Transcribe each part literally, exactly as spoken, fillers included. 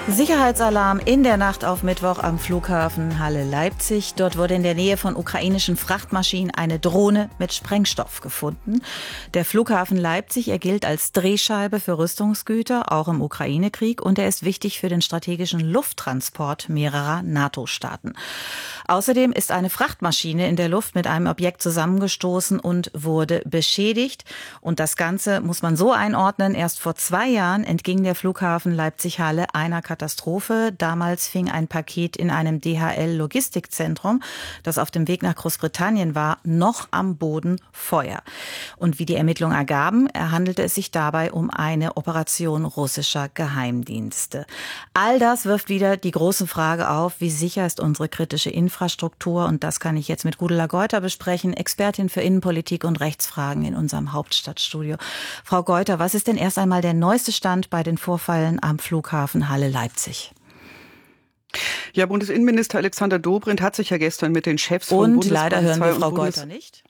Sicherheitsalarm in der Nacht auf Mittwoch am Flughafen Halle-Leipzig. Dort wurde in der Nähe von ukrainischen Frachtmaschinen eine Drohne mit Sprengstoff gefunden. Der Flughafen Leipzig, er gilt als Drehscheibe für Rüstungsgüter, auch im Ukraine-Krieg, und er ist wichtig für den strategischen Lufttransport mehrerer NATO-Staaten. Außerdem ist eine Frachtmaschine in der Luft mit einem Objekt zusammengestoßen und wurde beschädigt. Und das Ganze muss man so einordnen: Erst vor zwei Jahren entging der Flughafen Leipzig-Halle einer Katastrophe. Damals fing ein Paket in einem D H L-Logistikzentrum, das auf dem Weg nach Großbritannien war, noch am Boden Feuer. Und wie die Ermittlungen ergaben, handelte es sich dabei um eine Operation russischer Geheimdienste. All das wirft wieder die große Frage auf: Wie sicher ist unsere kritische Infrastruktur? Und das kann ich jetzt mit Gudula Geuter besprechen, Expertin für Innenpolitik und Rechtsfragen in unserem Hauptstadtstudio. Frau Geuter, was ist denn erst einmal der neueste Stand bei den Vorfällen am Flughafen Halle-Leipzig? Ja, Bundesinnenminister Alexander Dobrindt hat sich ja gestern mit den Chefs von Und Bundespolizei leider hören wir Frau und Bundes- Geuter nicht.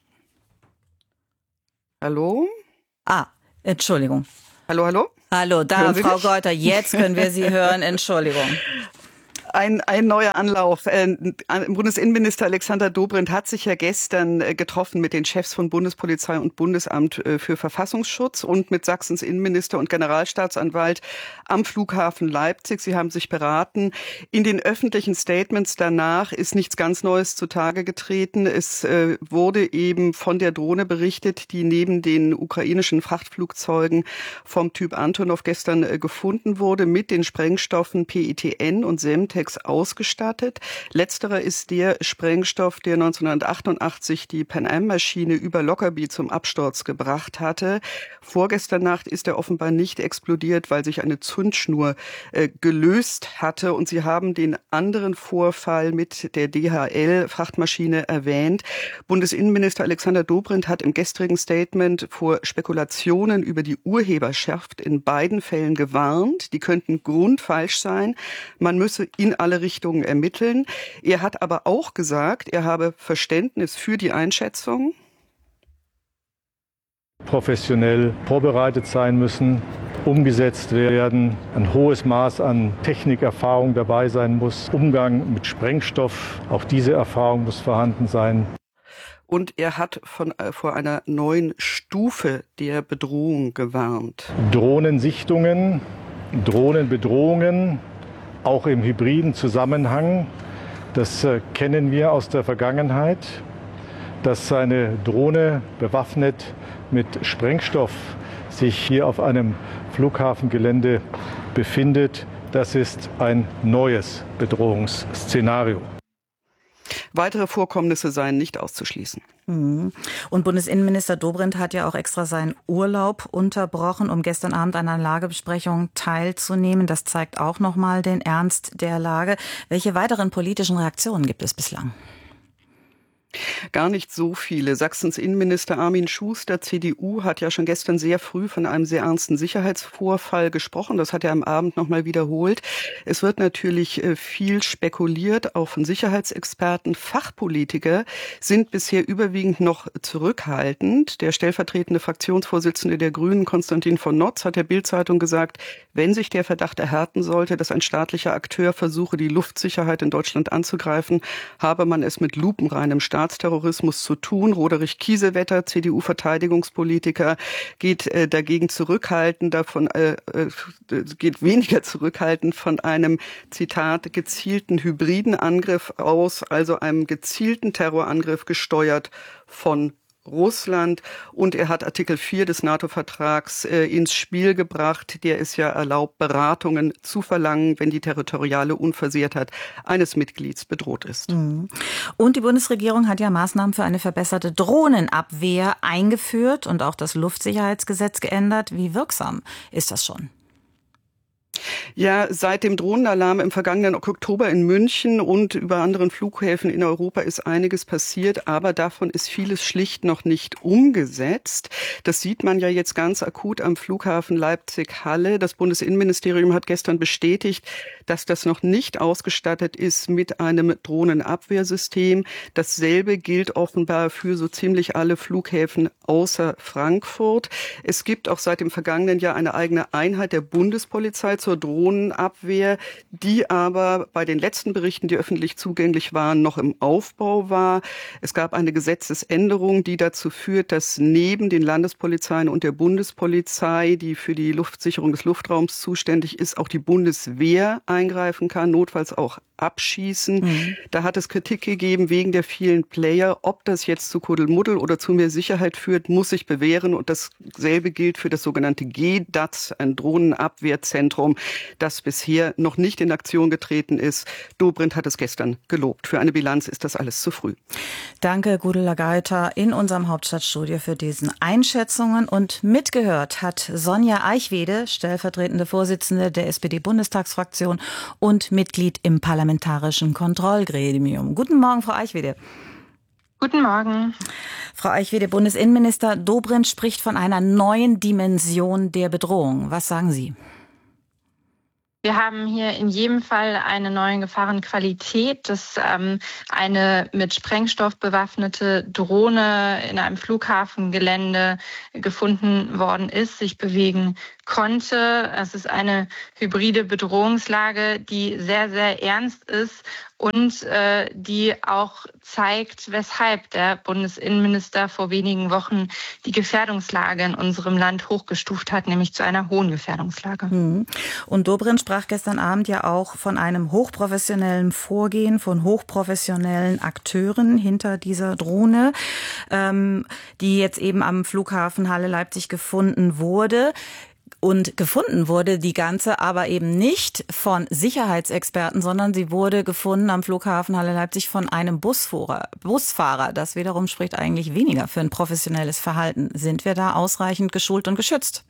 Hallo? Ah, Entschuldigung. Hallo, hallo? Hallo, da, Hören Sie Frau mich? Geuter, jetzt können wir Sie hören. Entschuldigung. Ein, ein neuer Anlauf. Äh, Bundesinnenminister Alexander Dobrindt hat sich ja gestern äh, getroffen mit den Chefs von Bundespolizei und Bundesamt äh, für Verfassungsschutz und mit Sachsens Innenminister und Generalstaatsanwalt am Flughafen Leipzig. Sie haben sich beraten. In den öffentlichen Statements danach ist nichts ganz Neues zutage getreten. Es äh, wurde eben von der Drohne berichtet, die neben den ukrainischen Frachtflugzeugen vom Typ Antonov gestern äh, gefunden wurde, mit den Sprengstoffen P E T N und Semtex ausgestattet. Letzterer ist der Sprengstoff, der neunzehnhundertachtundachtzig die Pan Am-Maschine über Lockerbie zum Absturz gebracht hatte. Vorgestern Nacht ist er offenbar nicht explodiert, weil sich eine Zündschnur äh, gelöst hatte. Und Sie haben den anderen Vorfall mit der D H L-Frachtmaschine erwähnt. Bundesinnenminister Alexander Dobrindt hat im gestrigen Statement vor Spekulationen über die Urheberschaft in beiden Fällen gewarnt. Die könnten grundfalsch sein. Man müsse in alle Richtungen ermitteln. Er hat aber auch gesagt, er habe Verständnis für die Einschätzung. Professionell vorbereitet sein müssen, umgesetzt werden, ein hohes Maß an Technikerfahrung dabei sein muss, Umgang mit Sprengstoff, auch diese Erfahrung muss vorhanden sein. Und er hat von, äh, vor einer neuen Stufe der Bedrohung gewarnt. Drohnensichtungen, Drohnenbedrohungen, auch im hybriden Zusammenhang, das äh, kennen wir aus der Vergangenheit, dass eine Drohne bewaffnet mit Sprengstoff sich hier auf einem Flughafengelände befindet. Das ist ein neues Bedrohungsszenario. Weitere Vorkommnisse seien nicht auszuschließen. Und Bundesinnenminister Dobrindt hat ja auch extra seinen Urlaub unterbrochen, um gestern Abend an einer Lagebesprechung teilzunehmen. Das zeigt auch nochmal den Ernst der Lage. Welche weiteren politischen Reaktionen gibt es bislang? Gar nicht so viele. Sachsens Innenminister Armin Schuster, C D U, hat ja schon gestern sehr früh von einem sehr ernsten Sicherheitsvorfall gesprochen. Das hat er am Abend nochmal wiederholt. Es wird natürlich viel spekuliert, auch von Sicherheitsexperten. Fachpolitiker sind bisher überwiegend noch zurückhaltend. Der stellvertretende Fraktionsvorsitzende der Grünen, Konstantin von Notz, hat der Bild-Zeitung gesagt, wenn sich der Verdacht erhärten sollte, dass ein staatlicher Akteur versuche, die Luftsicherheit in Deutschland anzugreifen, habe man es mit lupenreinem Staatsterrorismus zu tun. Roderich Kiesewetter, C D U-Verteidigungspolitiker, geht äh, dagegen zurückhaltend, davon, äh, äh, geht weniger zurückhaltend von einem, Zitat, gezielten hybriden Angriff aus, also einem gezielten Terrorangriff gesteuert von Russland. Und er hat Artikel vier des NATO-Vertrags äh, ins Spiel gebracht, der es ja erlaubt, Beratungen zu verlangen, wenn die territoriale Unversehrtheit eines Mitglieds bedroht ist. Und die Bundesregierung hat ja Maßnahmen für eine verbesserte Drohnenabwehr eingeführt und auch das Luftsicherheitsgesetz geändert. Wie wirksam ist das schon? Ja, seit dem Drohnenalarm im vergangenen Oktober in München und über anderen Flughäfen in Europa ist einiges passiert, aber davon ist vieles schlicht noch nicht umgesetzt. Das sieht man ja jetzt ganz akut am Flughafen Leipzig-Halle. Das Bundesinnenministerium hat gestern bestätigt, dass das noch nicht ausgestattet ist mit einem Drohnenabwehrsystem. Dasselbe gilt offenbar für so ziemlich alle Flughäfen außer Frankfurt. Es gibt auch seit dem vergangenen Jahr eine eigene Einheit der Bundespolizei zur Drohnen- Drohnenabwehr, die aber bei den letzten Berichten, die öffentlich zugänglich waren, noch im Aufbau war. Es gab eine Gesetzesänderung, die dazu führt, dass neben den Landespolizeien und der Bundespolizei, die für die Luftsicherung des Luftraums zuständig ist, auch die Bundeswehr eingreifen kann, notfalls auch abschießen. Mhm. Da hat es Kritik gegeben wegen der vielen Player. Ob das jetzt zu Kuddelmuddel oder zu mehr Sicherheit führt, muss sich bewähren. Und dasselbe gilt für das sogenannte G D A Z, ein Drohnenabwehrzentrum, das bisher noch nicht in Aktion getreten ist. Dobrindt hat es gestern gelobt. Für eine Bilanz ist das alles zu früh. Danke, Gudula Geiter, in unserem Hauptstadtstudio für diesen Einschätzungen. Und mitgehört hat Sonja Eichwede, stellvertretende Vorsitzende der S P D-Bundestagsfraktion und Mitglied im Parlamentarischen Kontrollgremium. Guten Morgen, Frau Eichwede. Guten Morgen. Frau Eichwede, Bundesinnenminister Dobrindt spricht von einer neuen Dimension der Bedrohung. Was sagen Sie? Wir haben hier in jedem Fall eine neue Gefahrenqualität, dass ähm, eine mit Sprengstoff bewaffnete Drohne in einem Flughafengelände gefunden worden ist, sich bewegen konnte. Es ist eine hybride Bedrohungslage, die sehr, sehr ernst ist und äh, die auch zeigt, weshalb der Bundesinnenminister vor wenigen Wochen die Gefährdungslage in unserem Land hochgestuft hat, nämlich zu einer hohen Gefährdungslage. Mhm. Und Dobrindt sprach gestern Abend ja auch von einem hochprofessionellen Vorgehen, von hochprofessionellen Akteuren hinter dieser Drohne, ähm, die jetzt eben am Flughafen Halle Leipzig gefunden wurde. Und gefunden wurde die ganze aber eben nicht von Sicherheitsexperten, sondern sie wurde gefunden am Flughafen Halle Leipzig von einem Busfahrer. Busfahrer. Das wiederum spricht eigentlich weniger für ein professionelles Verhalten. Sind wir da ausreichend geschult und geschützt?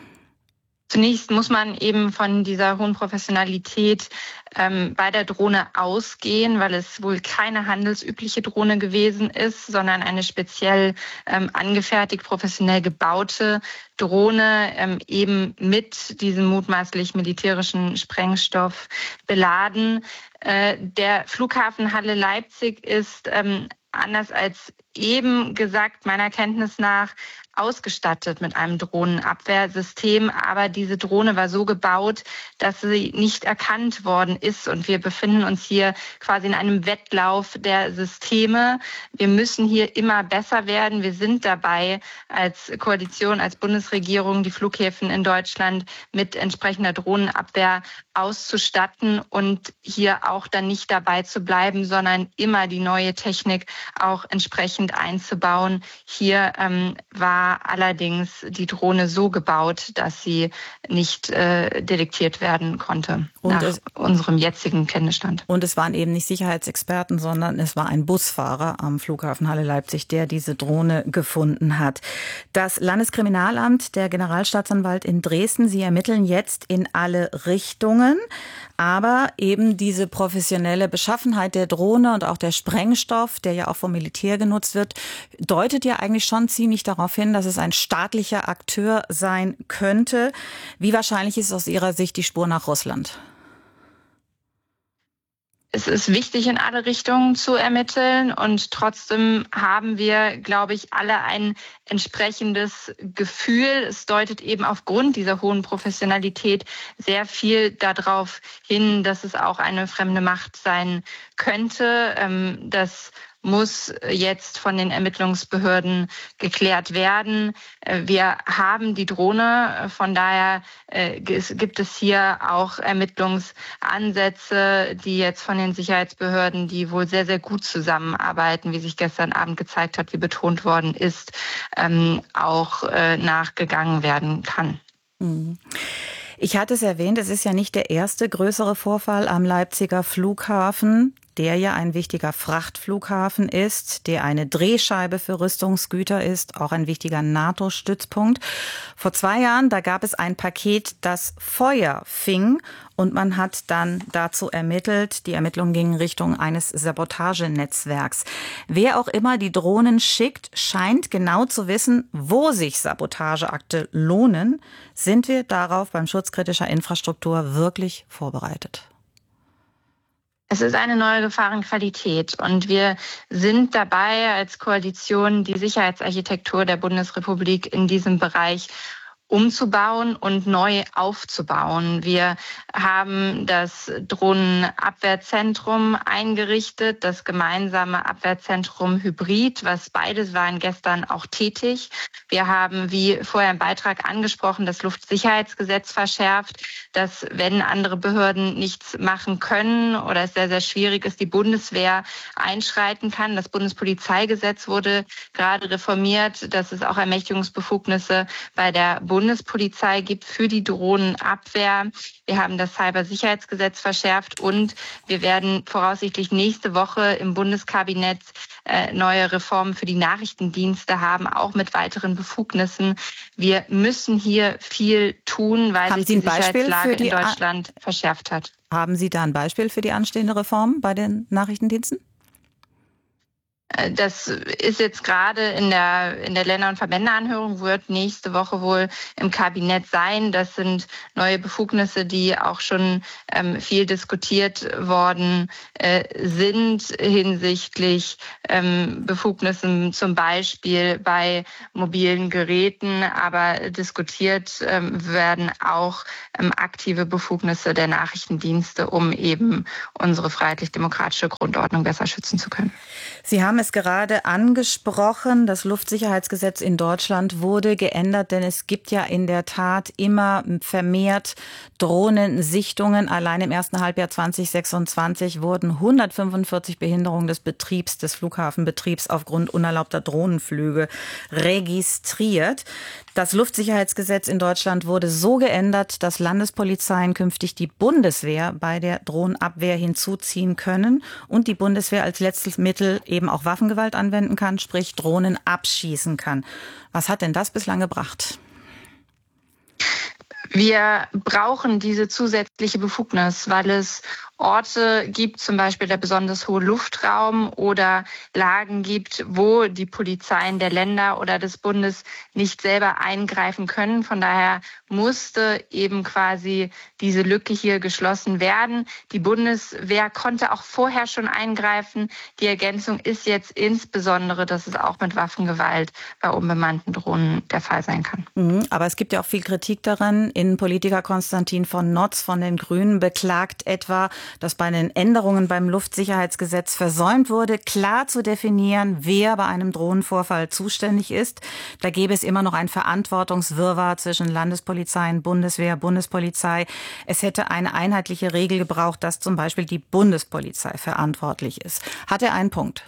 Zunächst muss man eben von dieser hohen Professionalität ähm, bei der Drohne ausgehen, weil es wohl keine handelsübliche Drohne gewesen ist, sondern eine speziell ähm, angefertigt, professionell gebaute Drohne, ähm, eben mit diesem mutmaßlich militärischen Sprengstoff beladen. Äh, der Flughafen Halle Leipzig ist ähm, anders als eben gesagt, meiner Kenntnis nach, ausgestattet mit einem Drohnenabwehrsystem. Aber diese Drohne war so gebaut, dass sie nicht erkannt worden ist. Und wir befinden uns hier quasi in einem Wettlauf der Systeme. Wir müssen hier immer besser werden. Wir sind dabei, als Koalition, als Bundesregierung, die Flughäfen in Deutschland mit entsprechender Drohnenabwehr auszustatten und hier auch dann nicht dabei zu bleiben, sondern immer die neue Technik auch entsprechend einzubauen. Hier ähm, war allerdings die Drohne so gebaut, dass sie nicht äh, detektiert werden konnte, und nach es, unserem jetzigen Kenntnisstand. Und es waren eben nicht Sicherheitsexperten, sondern es war ein Busfahrer am Flughafen Halle Leipzig, der diese Drohne gefunden hat. Das Landeskriminalamt, der Generalstaatsanwalt in Dresden, sie ermitteln jetzt in alle Richtungen. Aber eben diese professionelle Beschaffenheit der Drohne und auch der Sprengstoff, der ja auch vom Militär genutzt wird, deutet ja eigentlich schon ziemlich darauf hin, dass es ein staatlicher Akteur sein könnte. Wie wahrscheinlich ist aus Ihrer Sicht die Spur nach Russland? Es ist wichtig, in alle Richtungen zu ermitteln, und trotzdem haben wir, glaube ich, alle ein entsprechendes Gefühl. Es deutet eben aufgrund dieser hohen Professionalität sehr viel darauf hin, dass es auch eine fremde Macht sein könnte. Das muss jetzt von den Ermittlungsbehörden geklärt werden. Wir haben die Drohne, von daher gibt es hier auch Ermittlungsansätze, die jetzt von den Sicherheitsbehörden, die wohl sehr, sehr gut zusammenarbeiten, wie sich gestern Abend gezeigt hat, wie betont worden ist, auch nachgegangen werden kann. Mhm. Ich hatte es erwähnt, es ist ja nicht der erste größere Vorfall am Leipziger Flughafen, der ja ein wichtiger Frachtflughafen ist, der eine Drehscheibe für Rüstungsgüter ist, auch ein wichtiger NATO-Stützpunkt. Vor zwei Jahren, da gab es ein Paket, das Feuer fing, und man hat dann dazu ermittelt. Die Ermittlungen gingen Richtung eines Sabotagenetzwerks. Wer auch immer die Drohnen schickt, scheint genau zu wissen, wo sich Sabotageakte lohnen. Sind wir darauf beim Schutz kritischer Infrastruktur wirklich vorbereitet? Es ist eine neue Gefahrenqualität, und wir sind dabei, als Koalition die Sicherheitsarchitektur der Bundesrepublik in diesem Bereich umzubauen und neu aufzubauen. Wir haben das Drohnenabwehrzentrum eingerichtet, das gemeinsame Abwehrzentrum Hybrid, was beides waren gestern auch tätig. Wir haben, wie vorher im Beitrag angesprochen, das Luftsicherheitsgesetz verschärft, dass wenn andere Behörden nichts machen können oder es sehr, sehr schwierig ist, die Bundeswehr einschreiten kann. Das Bundespolizeigesetz wurde gerade reformiert, dass es auch Ermächtigungsbefugnisse bei der Bundeswehr Bundespolizei gibt für die Drohnenabwehr. Wir haben das Cybersicherheitsgesetz verschärft und wir werden voraussichtlich nächste Woche im Bundeskabinett äh, neue Reformen für die Nachrichtendienste haben, auch mit weiteren Befugnissen. Wir müssen hier viel tun, weil sich die Sicherheitslage in Deutschland verschärft hat. Haben Sie da ein Beispiel für die anstehende Reform bei den Nachrichtendiensten? Das ist jetzt gerade in der, in der Länder- und Verbändeanhörung, wird nächste Woche wohl im Kabinett sein. Das sind neue Befugnisse, die auch schon ähm, viel diskutiert worden äh, sind hinsichtlich ähm, Befugnissen zum Beispiel bei mobilen Geräten. Aber diskutiert ähm, werden auch ähm, aktive Befugnisse der Nachrichtendienste, um eben unsere freiheitlich-demokratische Grundordnung besser schützen zu können. Sie haben es gerade angesprochen, das Luftsicherheitsgesetz in Deutschland wurde geändert, denn es gibt ja in der Tat immer vermehrt Drohnensichtungen. Allein im ersten Halbjahr zwanzig sechsundzwanzig wurden hundertfünfundvierzig Behinderungen des Betriebs, des Flughafenbetriebs aufgrund unerlaubter Drohnenflüge registriert. Das Luftsicherheitsgesetz in Deutschland wurde so geändert, dass Landespolizeien künftig die Bundeswehr bei der Drohnenabwehr hinzuziehen können und die Bundeswehr als letztes Mittel eben auch Waffengewalt anwenden kann, sprich Drohnen abschießen kann. Was hat denn das bislang gebracht? Wir brauchen diese zusätzliche Befugnis, weil es Orte gibt, zum Beispiel der besonders hohe Luftraum oder Lagen gibt, wo die Polizeien der Länder oder des Bundes nicht selber eingreifen können. Von daher musste eben quasi diese Lücke hier geschlossen werden. Die Bundeswehr konnte auch vorher schon eingreifen. Die Ergänzung ist jetzt insbesondere, dass es auch mit Waffengewalt bei unbemannten Drohnen der Fall sein kann. Mhm, aber es gibt ja auch viel Kritik daran. Innenpolitiker Konstantin von Notz von den Grünen beklagt etwa, dass bei den Änderungen beim Luftsicherheitsgesetz versäumt wurde, klar zu definieren, wer bei einem Drohnenvorfall zuständig ist. Da gäbe es immer noch ein Verantwortungswirrwarr zwischen Landespolizeien, Bundeswehr, Bundespolizei. Es hätte eine einheitliche Regel gebraucht, dass zum Beispiel die Bundespolizei verantwortlich ist. Hat er einen Punkt?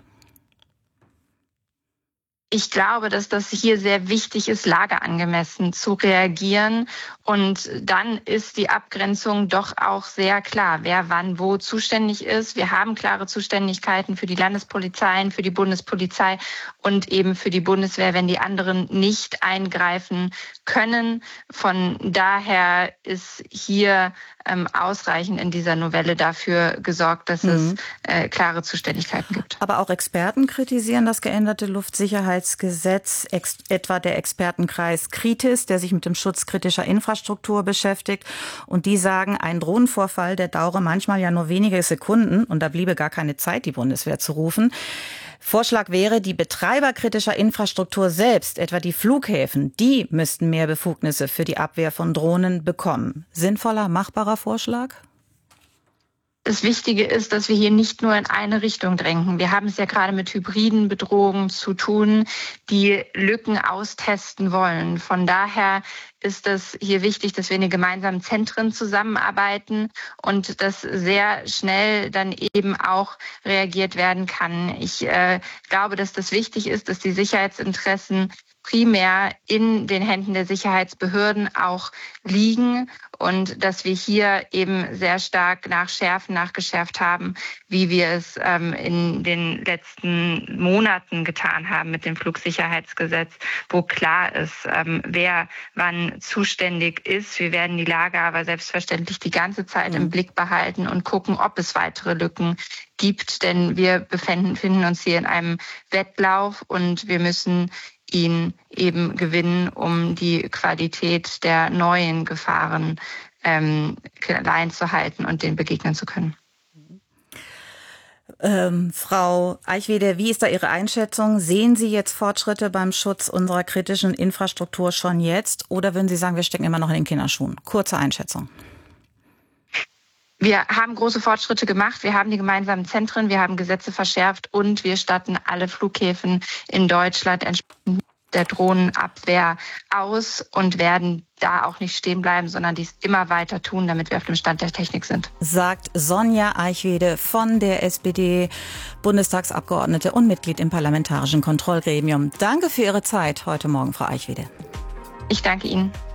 Ich glaube, dass das hier sehr wichtig ist, lageangemessen zu reagieren. Und dann ist die Abgrenzung doch auch sehr klar, wer wann wo zuständig ist. Wir haben klare Zuständigkeiten für die Landespolizeien, für die Bundespolizei und eben für die Bundeswehr, wenn die anderen nicht eingreifen können. Von daher ist hier ähm, ausreichend in dieser Novelle dafür gesorgt, dass mhm. es äh, klare Zuständigkeiten gibt. Aber auch Experten kritisieren das geänderte Luftsicherheitsgesetz, ex- etwa der Expertenkreis Kritis, der sich mit dem Schutz kritischer Infrastruktur beschäftigt. Und die sagen, ein Drohnenvorfall, der dauere manchmal ja nur wenige Sekunden und da bliebe gar keine Zeit, die Bundeswehr zu rufen. Vorschlag wäre, die Betreiber kritischer Infrastruktur selbst, etwa die Flughäfen, die müssten mehr Befugnisse für die Abwehr von Drohnen bekommen. Sinnvoller, machbarer Vorschlag? Das Wichtige ist, dass wir hier nicht nur in eine Richtung drängen. Wir haben es ja gerade mit hybriden Bedrohungen zu tun, die Lücken austesten wollen. Von daher ist es hier wichtig, dass wir in den gemeinsamen Zentren zusammenarbeiten und dass sehr schnell dann eben auch reagiert werden kann. Ich äh, glaube, dass das wichtig ist, dass die Sicherheitsinteressen primär in den Händen der Sicherheitsbehörden auch liegen und dass wir hier eben sehr stark nachschärfen, nachgeschärft haben, wie wir es ähm, in den letzten Monaten getan haben mit dem Flugsicherheitsgesetz, wo klar ist, ähm, wer wann zuständig ist. Wir werden die Lage aber selbstverständlich die ganze Zeit mhm. im Blick behalten und gucken, ob es weitere Lücken gibt, denn wir befinden, befinden uns hier in einem Wettlauf und wir müssen ihn eben gewinnen, um die Qualität der neuen Gefahren ähm, klein zu halten und denen begegnen zu können. Ähm, Frau Eichwede, wie ist da Ihre Einschätzung? Sehen Sie jetzt Fortschritte beim Schutz unserer kritischen Infrastruktur schon jetzt? Oder würden Sie sagen, wir stecken immer noch in den Kinderschuhen? Kurze Einschätzung. Wir haben große Fortschritte gemacht. Wir haben die gemeinsamen Zentren, wir haben Gesetze verschärft und wir statten alle Flughäfen in Deutschland entsprechend der Drohnenabwehr aus und werden da auch nicht stehen bleiben, sondern dies immer weiter tun, damit wir auf dem Stand der Technik sind. Sagt Sonja Eichwede von der S P D, Bundestagsabgeordnete und Mitglied im Parlamentarischen Kontrollgremium. Danke für Ihre Zeit heute Morgen, Frau Eichwede. Ich danke Ihnen.